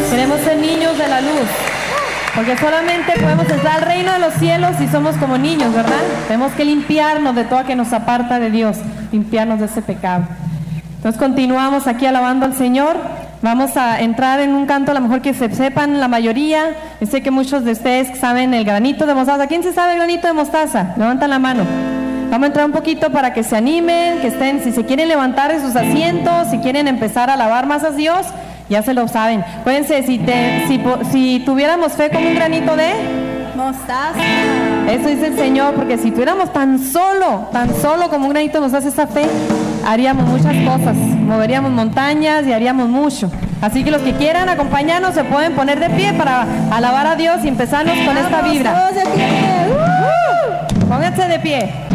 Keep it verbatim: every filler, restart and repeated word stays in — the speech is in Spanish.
Queremos ser niños de la luz. Porque solamente podemos entrar al reino de los cielos si somos como niños, ¿verdad? Tenemos que limpiarnos de todo que nos aparta de Dios, limpiarnos de ese pecado. Entonces continuamos aquí alabando al Señor. Vamos a entrar en un canto, a lo mejor que se sepan la mayoría. Yo sé que muchos de ustedes saben el granito de mostaza. ¿Quién se sabe el granito de mostaza? Levantan la mano. Vamos a entrar un poquito para que se animen, que estén, si se quieren levantar de sus asientos, si quieren empezar a alabar más a Dios, ya se lo saben. Acuérdense, si, te, si, si tuviéramos fe como un granito de mostaza. Eso dice el Señor, porque si tuviéramos tan solo, tan solo como un granito de mostaza esa fe, haríamos muchas cosas, moveríamos montañas y haríamos mucho. Así que los que quieran acompañarnos se pueden poner de pie para alabar a Dios y empezarnos con esta vibra. Todos de pie. Uh. Pónganse de pie.